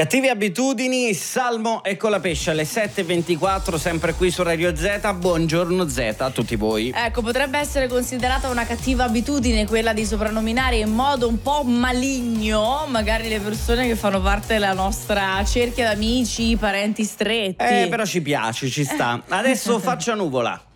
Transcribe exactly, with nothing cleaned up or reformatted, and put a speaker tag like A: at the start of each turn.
A: Cattive abitudini, Salmo e Colapesce alle sette e ventiquattro, sempre qui su Radio Z. Buongiorno Z a tutti voi.
B: Ecco, potrebbe essere considerata una cattiva abitudine quella di soprannominare in modo un po' maligno magari le persone che fanno parte della nostra cerchia d'amici, parenti stretti.
A: Eh, però ci piace, ci sta. Adesso faccia nuvola.